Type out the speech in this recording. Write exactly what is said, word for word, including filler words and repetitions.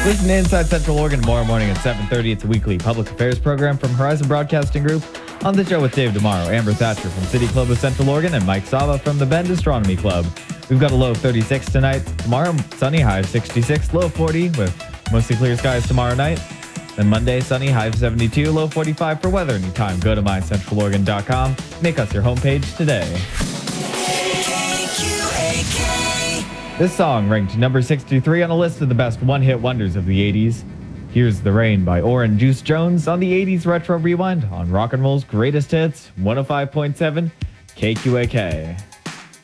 Listen to Inside Central Oregon tomorrow morning at seven thirty. It's a weekly public affairs program from Horizon Broadcasting Group. On the show with Dave Tomorrow, Amber Thatcher from City Club of Central Oregon, and Mike Saba from the Bend Astronomy Club. We've got a low of thirty-six tonight. Tomorrow, sunny, high of sixty-six, low of forty, with mostly clear skies tomorrow night. Then Monday, sunny, high of seventy-two, low of forty-five for weather. Anytime, go to my central oregon dot com. Make us your homepage today. K Q A K. This song ranked number sixty-three on a list of the best one-hit wonders of the eighties. Here's The Rain by Oren Juice Jones on the eighties Retro Rewind on Rock and Roll's Greatest Hits, one oh five point seven K Q A K.